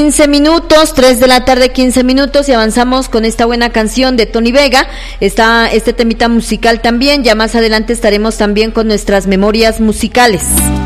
15 minutos, 3 de la tarde, 15 minutos, y avanzamos con esta buena canción de Tony Vega. Está este temita musical también. Ya más adelante estaremos también con nuestras memorias musicales.